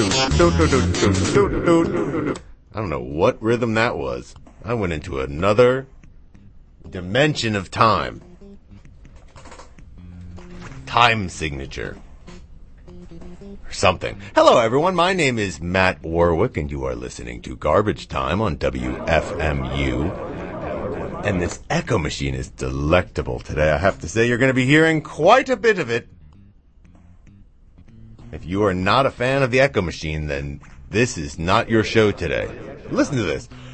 don't know what rhythm that was. I went into another dimension of time. Time signature. Or something. Hello, everyone. My name is Matt Warwick, and you are listening to Garbage Time on WFMU. And this echo machine is delectable today. I have to say, you're going to be hearing quite a bit of it. If you are not a fan of the echo machine, then this is not your show today. Listen to this.